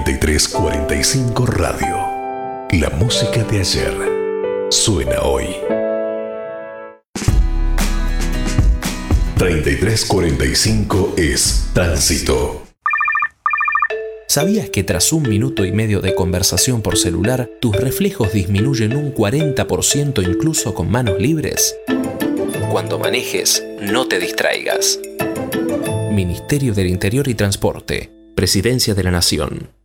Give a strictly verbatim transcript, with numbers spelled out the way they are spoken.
treinta y tres cuarenta y cinco Radio. La música de ayer suena hoy. treinta y tres cuarenta y cinco es Tránsito. ¿Sabías que tras un minuto y medio de conversación por celular, tus reflejos disminuyen un cuarenta por ciento incluso con manos libres? Cuando manejes, no te distraigas. Ministerio del Interior y Transporte, Presidencia de la Nación.